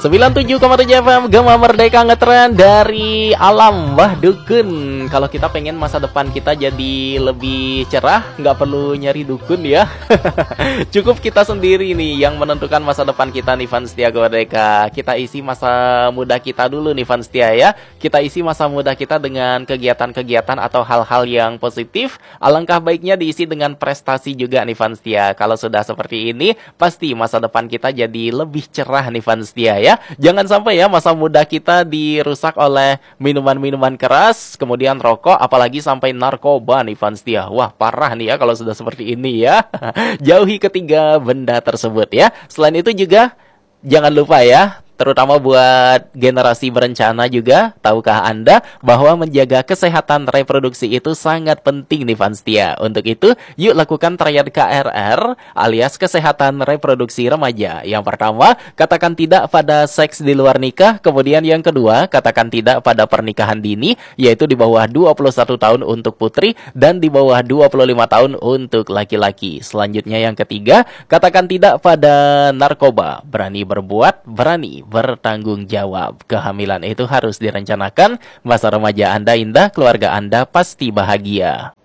97,7 FM Gema Merdeka ngetren dari alam Mbah Dukun. Kalau kita pengen masa depan kita jadi lebih cerah, nggak perlu nyari dukun ya. Cukup kita sendiri nih yang menentukan masa depan kita nih fans setia Merdeka. Kita isi masa muda kita dulu nih fans setia ya. Kita isi masa muda kita dengan kegiatan-kegiatan atau hal-hal yang positif. Alangkah baiknya diisi dengan prestasi juga nih fans setia. Kalau sudah seperti ini, pasti masa depan kita jadi lebih cerah nih fans setia ya. Jangan sampai ya masa muda kita dirusak oleh minuman-minuman keras, kemudian rokok, apalagi sampai narkoba nih fans setia. Wah, parah nih ya kalau sudah seperti ini ya. Jauhi ketiga benda tersebut ya. Selain itu juga jangan lupa ya, terutama buat generasi berencana juga, tahukah Anda bahwa menjaga kesehatan reproduksi itu sangat penting nih fans setia. Untuk itu, yuk lakukan triad KRR alias kesehatan reproduksi remaja. Yang pertama, katakan tidak pada seks di luar nikah. Kemudian yang kedua, katakan tidak pada pernikahan dini, yaitu di bawah 21 tahun untuk putri dan di bawah 25 tahun untuk laki-laki. Selanjutnya yang ketiga, katakan tidak pada narkoba. Berani berbuat, berani bertanggung jawab. Kehamilan itu harus direncanakan. Masa remaja Anda indah, keluarga Anda pasti bahagia.